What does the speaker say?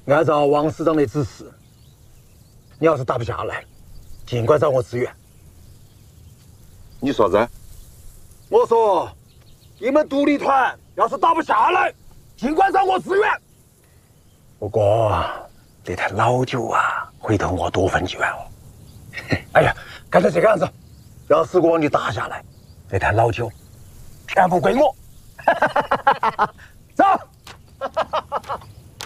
按照王师长的指示，你要是打不下来，尽管找我支援。 你说啥？ 我说，你们独立团要是打不下来，尽管找我支援。不过这坛老酒啊，回头我多分几碗哦。哎呀，干脆这个样子，要是你打下来，这坛老酒全部归我。走。